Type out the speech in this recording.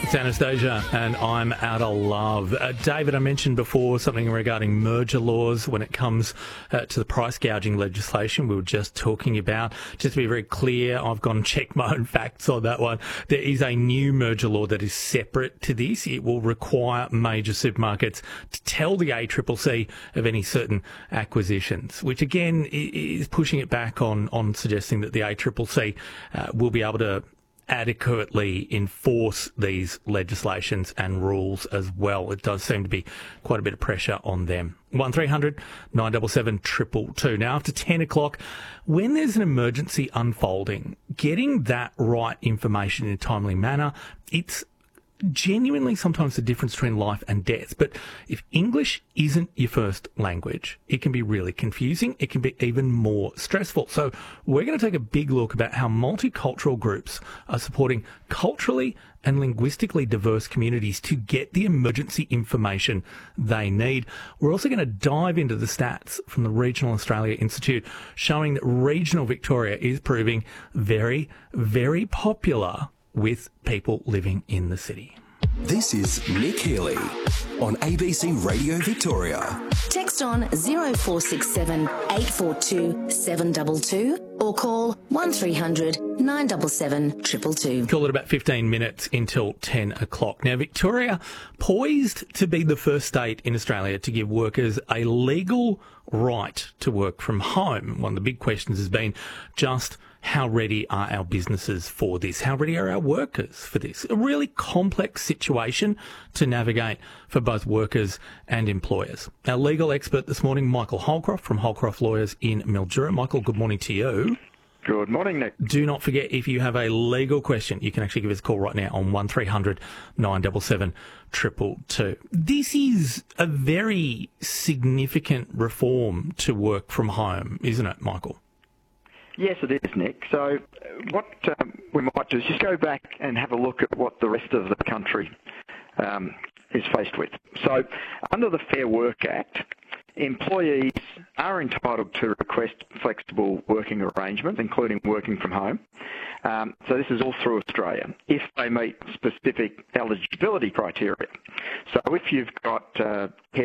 It's Anastasia, and I'm out of love. David, I mentioned before something regarding merger laws when it comes to the price gouging legislation we were just talking about. Just to be very clear, I've gone and checked my own facts on that one. There is a new merger law that is separate to this. It will require major supermarkets to tell the ACCC of any certain acquisitions, which again is pushing it back on suggesting that the ACCC will be able to adequately enforce these legislations and rules as well. It does seem to be quite a bit of pressure on them. 1300 977 222. Now, after 10 o'clock, when there's an emergency unfolding, getting that right information in a timely manner, it's genuinely sometimes the difference between life and death. But if English isn't your first language, it can be really confusing. It can be even more stressful. So we're going to take a big look about how multicultural groups are supporting culturally and linguistically diverse communities to get the emergency information they need. We're also going to dive into the stats from the Regional Australia Institute showing that regional Victoria is proving very, very popular with people living in the city. This is Nick Healy on ABC Radio Victoria. Text on 0467 842 722 or call 1300 977 222. Call it about 15 minutes until 10 o'clock. Now, Victoria poised to be the first state in Australia to give workers a legal right to work from home. One of the big questions has been just how ready are our businesses for this? How ready are our workers for this? A really complex situation to navigate for both workers and employers. Our legal expert this morning, Michael Holcroft from Holcroft Lawyers in Mildura. Michael, good morning to you. Good morning, Nick. Do not forget, if you have a legal question, you can actually give us a call right now on 1300 977 222. This is a very significant reform to work from home, isn't it, Michael? Yes, it is, Nick. So what we might do is just go back and have a look at what the rest of the country is faced with. So under the Fair Work Act, employees are entitled to request flexible working arrangements, including working from home. So this is all through Australia, if they meet specific eligibility criteria. So if you've got care